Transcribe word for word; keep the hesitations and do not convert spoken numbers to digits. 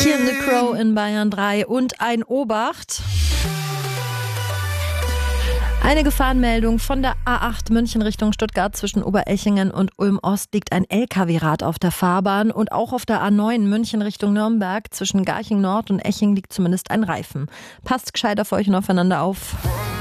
Hier The Crow in Bayern drei und ein Obacht. Eine Gefahrenmeldung von der A acht München Richtung Stuttgart zwischen Oberechingen und Ulm-Ost liegt ein L K W-Rad auf der Fahrbahn und auch auf der A neun München Richtung Nürnberg zwischen Garching Nord und Eching liegt zumindest ein Reifen. Passt gescheit auf euch und aufeinander auf.